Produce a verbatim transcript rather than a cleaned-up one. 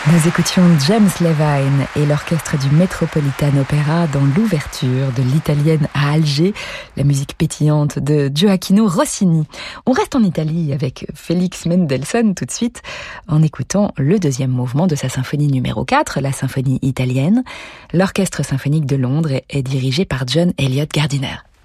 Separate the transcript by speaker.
Speaker 1: Nous écoutions James Levine et l'orchestre du Metropolitan Opera dans l'ouverture de l'Italienne à Alger, la musique pétillante de Gioacchino Rossini. On reste en Italie avec Félix Mendelssohn tout de suite en écoutant le deuxième mouvement de sa symphonie numéro quatre, la symphonie italienne. L'orchestre symphonique de Londres est dirigé par John Eliot Gardiner.